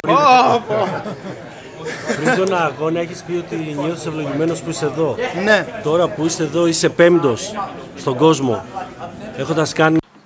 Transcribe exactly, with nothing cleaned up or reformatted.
Πριν τον αγώνα έχεις πει ότι νιώθεις ευλογημένος που είσαι εδώ. Ναι. Τώρα που είσαι εδώ είσαι πέμπτος στον κόσμο, έχοντας κάνει